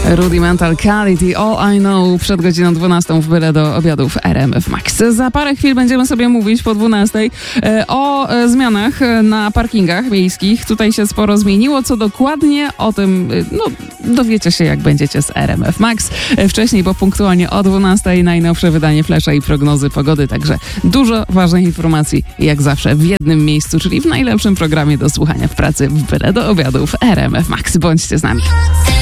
Rudimental Quality, All I Know przed godziną 12 w byle do obiadów RMF Max. Za parę chwil będziemy sobie mówić po 12 o zmianach na parkingach miejskich. Tutaj się sporo zmieniło. Co dokładnie o tym, dowiecie się jak będziecie z RMF Max. Wcześniej, bo punktualnie o 12 najnowsze wydanie Flesza i prognozy pogody. Także dużo ważnych informacji jak zawsze w jednym miejscu, czyli w najlepszym programie do słuchania w pracy w byle do obiadów RMF Max. Bądźcie z nami.